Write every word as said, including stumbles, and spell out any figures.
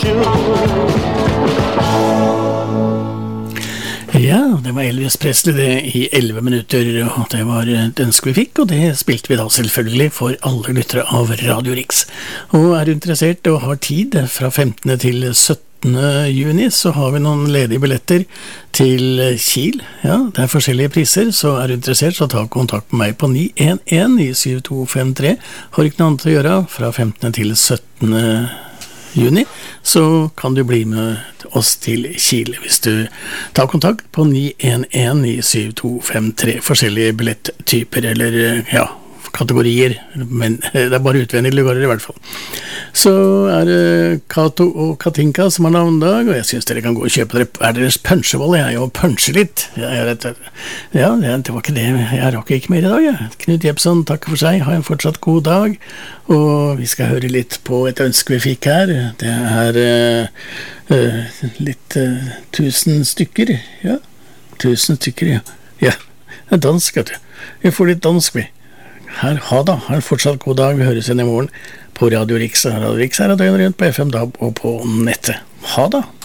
Ja, det var Elvis Presley det i elleve minutter, og det var et ønske vi fikk, og det spilte vi da selvfølgelig for alle lyttere av Radio Rix. Og er du interessert og har tid fra femtende til syttende juni, så har vi noen ledige billetter til Kiel. Ja, det er forskjellige priser, så er du interessert, så ta kontakt med meg på ni en en ni syv to fem tre. Har ikke noe annet å gjøre fra femtende til syttende juni, så kan du bli med oss til Kiel hvis du tar kontakt på ni en en ni syv to fem tre. Forskjellige billetttyper eller ja, kategorier, men det er bare utvendige lugarer i hvert fall. Så er det Kato og Katinka som har navndag, og jeg synes dere kan gå og kjøpe dere er deres punchebolle, jeg og punche litt. Jeg vet, ja, det var ikke det, jeg rakk ikke mer i dag. Ja. Knut Jepsen, takk for seg, ha en fortsatt god dag, og vi skal høre litt på et ønske vi fikk her. Det er uh, uh, litt uh, tusen stykker, ja, tusen stykker, ja. Ja, det er dansk, vet du. Vi får litt dansk, vi. Her, ha da, ha en fortsatt god dag, vi høres igjen i morgen på Radio Rix. Radio Rix er døgnet rundt på F M D A B og på nettet. Ha da!